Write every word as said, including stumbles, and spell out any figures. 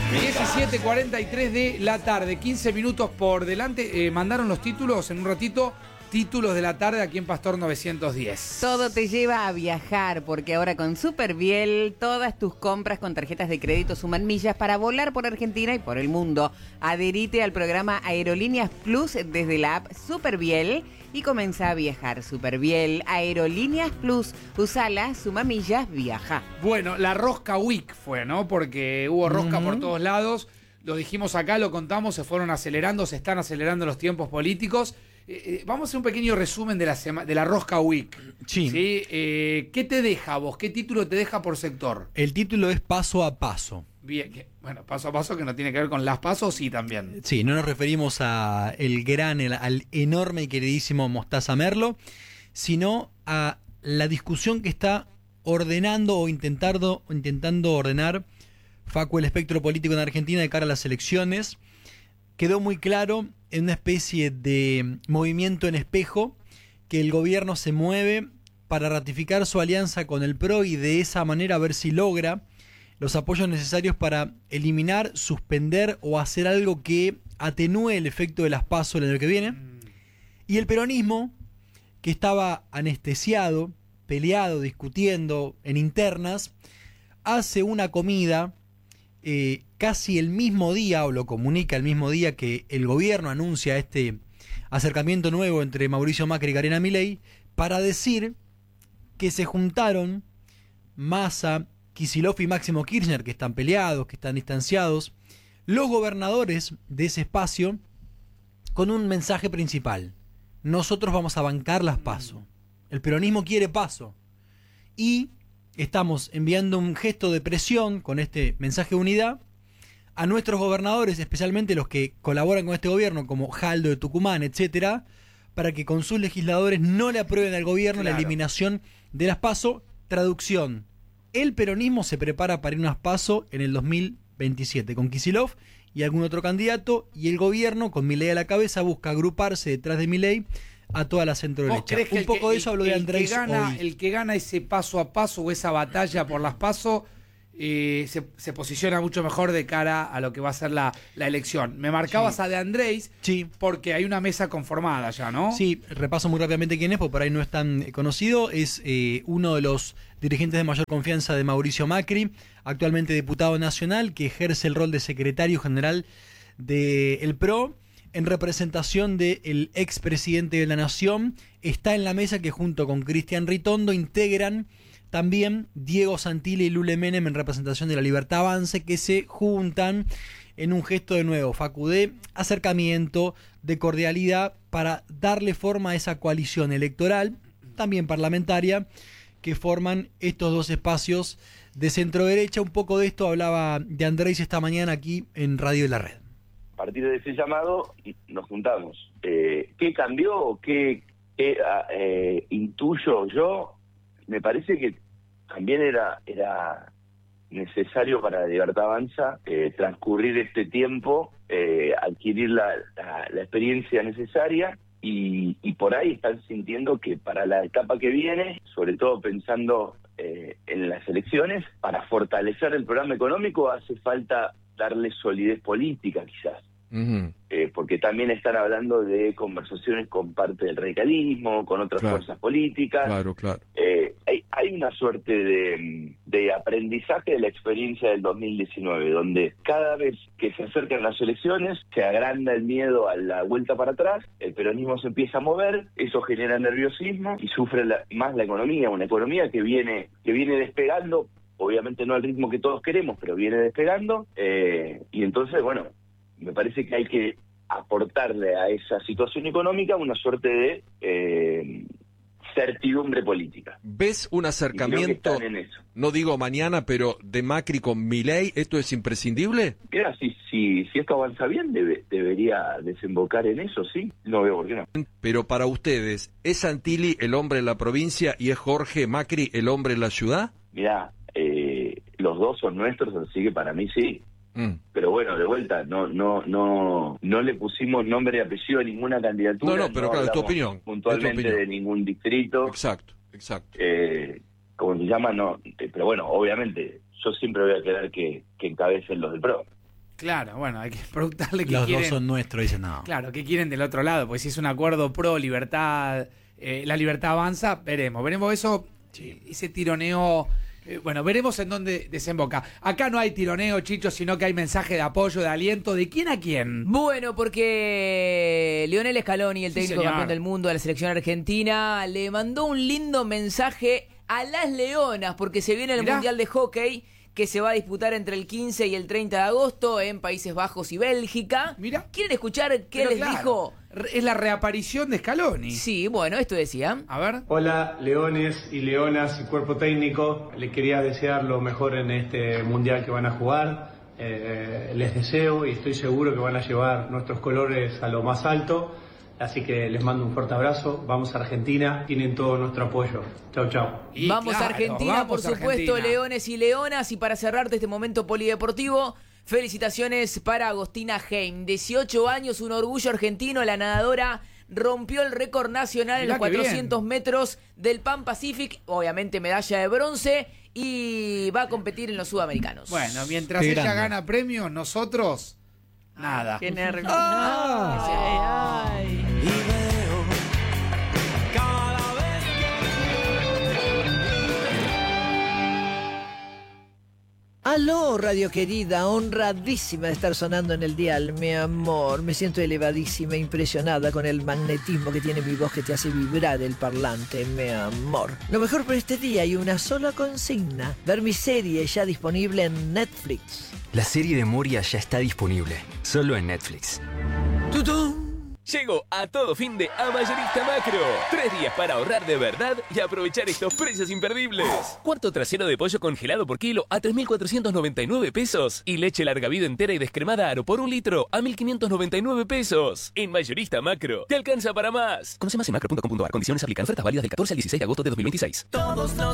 diecisiete cuarenta y tres de la tarde, quince minutos por delante. Eh, mandaron los títulos en un ratito. Títulos de la tarde aquí en Pastor novecientos diez. Todo te lleva a viajar, porque ahora con Superviel todas tus compras con tarjetas de crédito suman millas para volar por Argentina y por el mundo. Adherite al programa Aerolíneas Plus desde la app Superviel y comenzá a viajar. Superviel, Aerolíneas Plus, usala, suma millas, viaja. Bueno, la Rosca Week fue, ¿no? Porque hubo rosca Uh-huh. por todos lados. Lo dijimos acá, lo contamos, se fueron acelerando, se están acelerando los tiempos políticos. Eh, eh, vamos a hacer un pequeño resumen de la, sema- de la Rosca Week. Sí. ¿Sí? Eh, ¿Qué te deja vos? ¿Qué título te deja por sector? El título es Paso a Paso. Bien, que- bueno, paso a paso, que no tiene que ver con las pasos, sí también. Sí, no nos referimos a el gran, el- al enorme y queridísimo Mostaza Merlo, sino a la discusión que está ordenando o intentando, intentando ordenar Facu el espectro político en Argentina de cara a las elecciones. Quedó muy claro en una especie de movimiento en espejo que el gobierno se mueve para ratificar su alianza con el P R O y de esa manera ver si logra los apoyos necesarios para eliminar, suspender o hacer algo que atenúe el efecto de las PASO el año que viene. Y el peronismo, que estaba anestesiado, peleado, discutiendo en internas, hace una comida eh, casi el mismo día, o lo comunica el mismo día que el gobierno anuncia este acercamiento nuevo entre Mauricio Macri y Karina Milei, para decir que se juntaron Massa, Kicillof y Máximo Kirchner, que están peleados, que están distanciados, los gobernadores de ese espacio, con un mensaje principal: nosotros vamos a bancar las PASO, el peronismo quiere PASO, y estamos enviando un gesto de presión con este mensaje de unidad a nuestros gobernadores, especialmente los que colaboran con este gobierno, como Jaldo de Tucumán, etcétera, para que con sus legisladores no le aprueben al gobierno Claro. la eliminación de las PASO. Traducción: el peronismo se prepara para ir a unas PASO en el dos mil veintisiete con Kicillof y algún otro candidato, y el gobierno, con Milei a la cabeza, busca agruparse detrás de Milei a toda la ¿Vos centro-derecha. crees que Un el poco que- de eso el- habló de el Andrés que gana, hoy. el que gana ese paso a paso o esa batalla por las paso eh, se, se posiciona mucho mejor de cara a lo que va a ser la, la elección? Me marcabas Sí. a De Andrés Sí. porque hay una mesa conformada ya, ¿no? Sí, repaso muy rápidamente quién es, porque por ahí no es tan eh, conocido. Es eh, uno de los dirigentes de mayor confianza de Mauricio Macri, actualmente diputado nacional, que ejerce el rol de secretario general del P R O, en representación del expresidente de la Nación. Está en la mesa que junto con Cristian Ritondo integran también Diego Santilli y Lule Menem en representación de la Libertad Avance, que se juntan en un gesto de nuevo, Facu, de acercamiento, de cordialidad, para darle forma a esa coalición electoral, también parlamentaria, que forman estos dos espacios de centro-derecha. Un poco de esto hablaba de Andrés esta mañana aquí en Radio de la Red. A partir de ese llamado nos juntamos. Eh, ¿Qué cambió o qué, qué eh, intuyo yo? Me parece que también era era necesario para la Libertad Avanza eh, transcurrir este tiempo, eh, adquirir la, la, la experiencia necesaria, y, y por ahí están sintiendo que para la etapa que viene, sobre todo pensando eh, en las elecciones, para fortalecer el programa económico hace falta darle solidez política, quizás. Uh-huh. Eh, porque también están hablando de conversaciones con parte del radicalismo, con otras Claro. fuerzas políticas. Claro, claro. Eh, hay, hay una suerte de, de aprendizaje de la experiencia del dos mil diecinueve, donde cada vez que se acercan las elecciones se agranda el miedo a la vuelta para atrás, el peronismo se empieza a mover, eso genera nerviosismo y sufre la- más la economía, una economía que viene, que viene despegando, obviamente no al ritmo que todos queremos, pero viene despegando, eh, y entonces, bueno, me parece que hay que aportarle a esa situación económica una suerte de eh, certidumbre política. ¿Ves un Y creo que acercamiento, están en eso. no digo mañana, pero de Macri con Milei? ¿Esto es imprescindible? Mira, si, si, si esto avanza bien, debe, debería desembocar en eso, sí. No veo por qué no. Pero para ustedes, ¿es Santilli el hombre de la provincia y es Jorge Macri el hombre de la ciudad? Mirá, eh, los dos son nuestros, así que para mí sí. Mm. Pero bueno, de vuelta, no no no no le pusimos nombre y apellido a ninguna candidatura. No, no, pero claro, es tu hablamos opinión, puntualmente es tu opinión. de ningún distrito. Exacto, exacto. Eh, como se llama, no. eh, Pero bueno, obviamente, yo siempre voy a querer que, que encabecen los del P R O. Claro, bueno, hay que preguntarle qué Los quieren. dos son nuestros, dicen no. Claro, qué quieren del otro lado, porque si es un acuerdo pro libertad, eh, la libertad avanza, veremos. Veremos eso, sí. Ese tironeo. Eh, bueno, veremos en dónde desemboca. Acá no hay tironeo, Chicho, sino que hay mensaje de apoyo, de aliento. ¿De quién a quién? Bueno, porque Lionel Scaloni, el Sí, técnico señor. campeón del mundo de la selección argentina, le mandó un lindo mensaje a las Leonas, porque se viene el Mirá. Mundial de Hockey, que se va a disputar entre el quince y el treinta de agosto en Países Bajos y Bélgica. Mirá. ¿Quieren escuchar qué Pero les claro, dijo? Es la reaparición de Scaloni. Sí, bueno, esto decía. A ver. Hola, leones y leonas y cuerpo técnico. Les quería desear lo mejor en este mundial que van a jugar. Eh, les deseo y estoy seguro que van a llevar nuestros colores a lo más alto. Así que les mando un fuerte abrazo. Vamos a Argentina. Tienen todo nuestro apoyo. Chau, chau. Y vamos claro, a Argentina, vamos por a supuesto, Argentina. leones y leonas. Y para cerrarte este momento polideportivo, felicitaciones para Agostina Heim. dieciocho años, un orgullo argentino, la nadadora rompió el récord nacional en Mirá los qué cuatrocientos metros del Pan Pacific, obviamente medalla de bronce, y va a competir en los sudamericanos. Bueno, mientras Qué ella grande. gana premios, nosotros, nada. Qué nervios. Ah. Ay, ay. Aló, radio querida, honradísima de estar sonando en el dial, mi amor. Me siento elevadísima, impresionada con el magnetismo que tiene mi voz que te hace vibrar el parlante, mi amor. Lo mejor por este día hay una sola consigna: ver mi serie ya disponible en Netflix. La serie de Moria ya está disponible, solo en Netflix. ¡Tutún! Llegó a todo fin de A Mayorista Macro. Tres días para ahorrar de verdad y aprovechar estos precios imperdibles. Cuarto trasero de pollo congelado por kilo a tres mil cuatrocientos noventa y nueve pesos. Y leche larga vida entera y descremada Aro por un litro a mil quinientos noventa y nueve pesos. En Mayorista Macro, te alcanza para más. Conoce más en macro punto com punto a r. Condiciones aplican. Ofertas válidas del catorce al dieciséis de agosto de dos mil veintiséis. Todos los